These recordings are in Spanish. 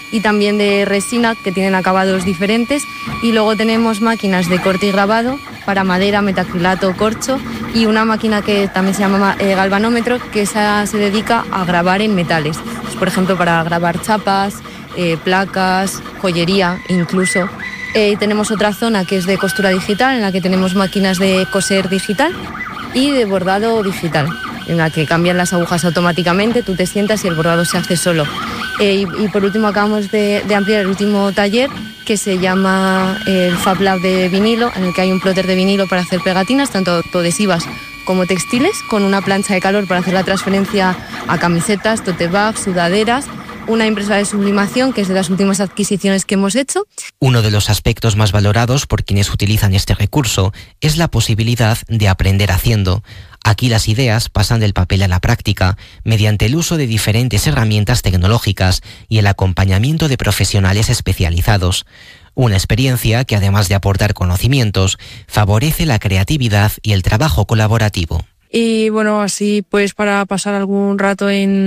y también de resina, que tienen acabados diferentes. Y luego tenemos máquinas de corte y grabado para madera, metacrilato, corcho, y una máquina que también se llama galvanómetro, que esa se dedica a grabar en metales. Pues, por ejemplo, para grabar chapas, placas, joyería incluso. Tenemos otra zona que es de costura digital, en la que tenemos máquinas de coser digital y de bordado digital, en la que cambian las agujas automáticamente, tú te sientas y el bordado se hace solo. Y por último acabamos de ampliar el último taller, que se llama el Fab Lab de vinilo, en el que hay un plotter de vinilo para hacer pegatinas, tanto adhesivas como textiles, con una plancha de calor para hacer la transferencia a camisetas, tote bags, sudaderas, una impresora de sublimación, que es de las últimas adquisiciones que hemos hecho. Uno de los aspectos más valorados por quienes utilizan este recurso es la posibilidad de aprender haciendo. Aquí las ideas pasan del papel a la práctica mediante el uso de diferentes herramientas tecnológicas y el acompañamiento de profesionales especializados. Una experiencia que, además de aportar conocimientos, favorece la creatividad y el trabajo colaborativo. Y bueno, así pues para pasar algún rato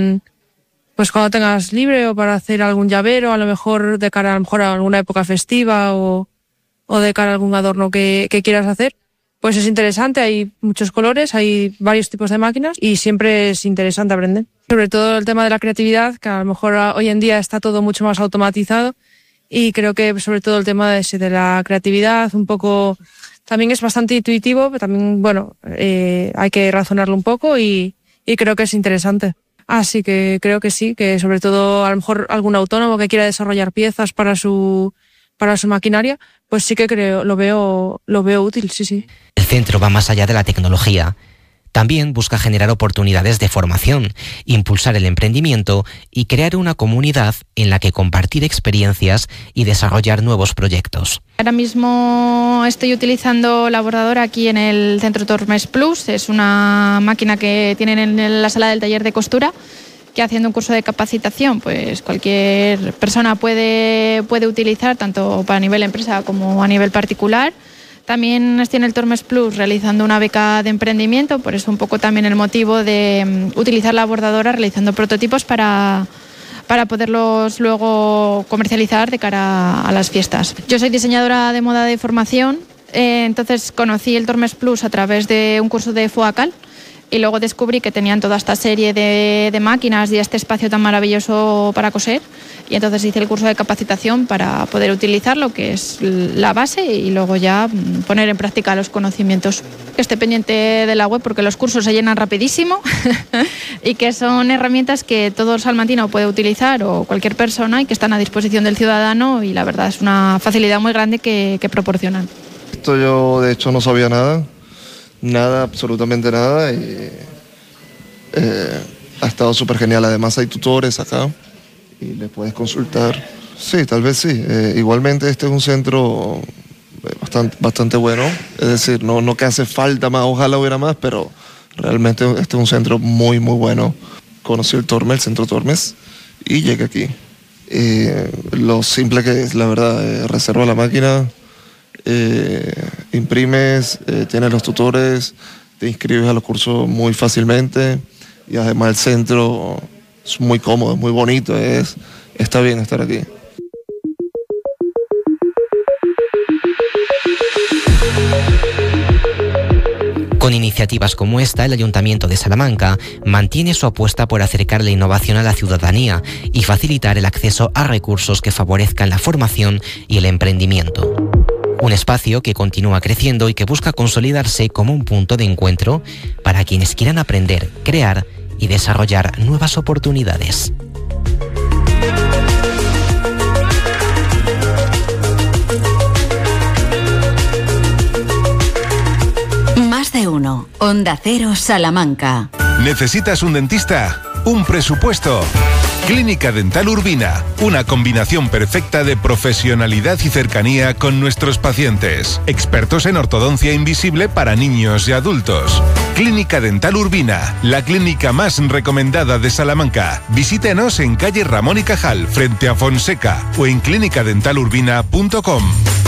pues cuando tengas libre, o para hacer algún llavero, a lo mejor de cara a alguna época festiva o de cara a algún adorno que quieras hacer, pues es interesante. Hay muchos colores, hay varios tipos de máquinas y siempre es interesante aprender. Sobre todo el tema de la creatividad, que a lo mejor hoy en día está todo mucho más automatizado, y creo que sobre todo el tema de la creatividad un poco también es bastante intuitivo, pero también hay que razonarlo un poco y creo que es interesante. Así que creo que sí, que sobre todo a lo mejor algún autónomo que quiera desarrollar piezas para su maquinaria, pues sí que lo veo útil, sí. El centro va más allá de la tecnología. También busca generar oportunidades de formación, impulsar el emprendimiento y crear una comunidad en la que compartir experiencias y desarrollar nuevos proyectos. Ahora mismo estoy utilizando la bordadora aquí en el Centro Tormes Plus. Es una máquina que tienen en la sala del taller de costura, que haciendo un curso de capacitación, pues cualquier persona puede utilizar, tanto para nivel empresa como a nivel particular. También estoy en el Tormes Plus realizando una beca de emprendimiento, por eso un poco también el motivo de utilizar la bordadora realizando prototipos para poderlos luego comercializar de cara a las fiestas. Yo soy diseñadora de moda de formación, entonces conocí el Tormes Plus a través de un curso de FOACAL y luego descubrí que tenían toda esta serie de máquinas y este espacio tan maravilloso para coser, y entonces hice el curso de capacitación para poder utilizarlo, que es la base, y luego ya poner en práctica los conocimientos. Que esté pendiente de la web porque los cursos se llenan rapidísimo y que son herramientas que todo salmantino puede utilizar o cualquier persona y que están a disposición del ciudadano, y la verdad es una facilidad muy grande que proporcionan. Esto yo de hecho no sabía nada, absolutamente nada, y ha estado súper genial. Además hay tutores acá y le puedes consultar. Sí, tal vez sí. Igualmente este es un centro bastante bueno, es decir, no que hace falta más, ojalá hubiera más, pero realmente este es un centro muy bueno. Conocí el Centro Tormes, y llegué aquí. Lo simple que es, la verdad, reserva la máquina, imprimes, tienes los tutores, te inscribes a los cursos muy fácilmente, y además el centro es muy cómodo, es muy bonito, está bien estar aquí. Con iniciativas como esta, el Ayuntamiento de Salamanca mantiene su apuesta por acercar la innovación a la ciudadanía y facilitar el acceso a recursos que favorezcan la formación y el emprendimiento. Un espacio que continúa creciendo y que busca consolidarse como un punto de encuentro para quienes quieran aprender, crear y desarrollar nuevas oportunidades. Más de uno. Onda Cero Salamanca. ¿Necesitas un dentista? ¿Un presupuesto? Clínica Dental Urbina, una combinación perfecta de profesionalidad y cercanía con nuestros pacientes. Expertos en ortodoncia invisible para niños y adultos. Clínica Dental Urbina, la clínica más recomendada de Salamanca. Visítenos en calle Ramón y Cajal, frente a Fonseca, o en clinicadentalurbina.com.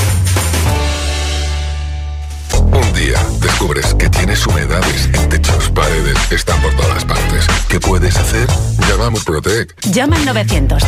Un día descubres que tienes humedades en techos, paredes, están por todas partes. ¿Qué puedes hacer? Llama a Murprotec. Llama al 900.